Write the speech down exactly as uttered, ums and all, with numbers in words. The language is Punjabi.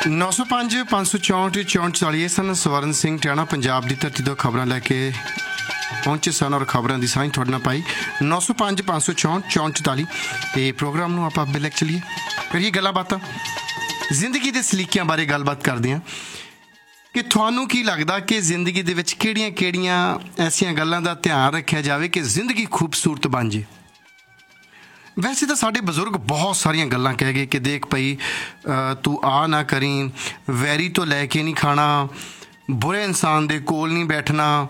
ਨੌ ਸੌ ਪੰਜ ਪੰਜ ਸੌ ਚੌਂਹਠ ਚੌਂਹਠ ਚਾਲੀ ਇਹ ਸਨ ਸਵਰਨ ਸਿੰਘ ਟਿਆਣਾ ਪੰਜਾਬ ਦੀ ਧਰਤੀ ਤੋਂ ਖਬਰਾਂ ਲੈ ਕੇ ਪਹੁੰਚੇ ਸਨ ਔਰ ਖਬਰਾਂ ਦੀ ਸਾਂਝ ਤੁਹਾਡੇ ਨਾਲ ਪਾਈ। ਨੌ ਸੌ ਪੰਜ ਪੰਜ ਸੌ ਚੌਂਹਠ ਚੌਂਹਠ ਚੁਤਾਲੀ ਇਹ ਪ੍ਰੋਗਰਾਮ ਨੂੰ ਆਪਾਂ ਅੱਗੇ ਲੈ ਕੇ ਚੱਲੀਏ। ਫਿਰ ਇਹ ਗੱਲਾਂ ਬਾਤਾਂ ਜ਼ਿੰਦਗੀ ਦੇ ਸਲੀਕਿਆਂ ਬਾਰੇ ਗੱਲਬਾਤ ਕਰਦੇ ਹਾਂ ਕਿ ਤੁਹਾਨੂੰ ਕੀ ਲੱਗਦਾ ਕਿ ਜ਼ਿੰਦਗੀ ਦੇ ਵਿੱਚ ਕਿਹੜੀਆਂ ਕਿਹੜੀਆਂ ਐਸੀਆਂ ਗੱਲਾਂ ਦਾ ਧਿਆਨ ਰੱਖਿਆ ਜਾਵੇ ਕਿ ਜ਼ਿੰਦਗੀ ਖੂਬਸੂਰਤ ਬਣ ਜੇ। ਵੈਸੇ ਤਾਂ ਸਾਡੇ ਬਜ਼ੁਰਗ ਬਹੁਤ ਸਾਰੀਆਂ ਗੱਲਾਂ ਕਹਿ ਗਏ ਕਿ ਦੇਖ ਭਈ ਤੂੰ ਆ ਨਾ ਕਰੀ, ਵੈਰੀ ਤੋਂ ਲੈ ਕੇ ਨਹੀਂ ਖਾਣਾ, ਬੁਰੇ ਇਨਸਾਨ ਦੇ ਕੋਲ ਨਹੀਂ ਬੈਠਣਾ,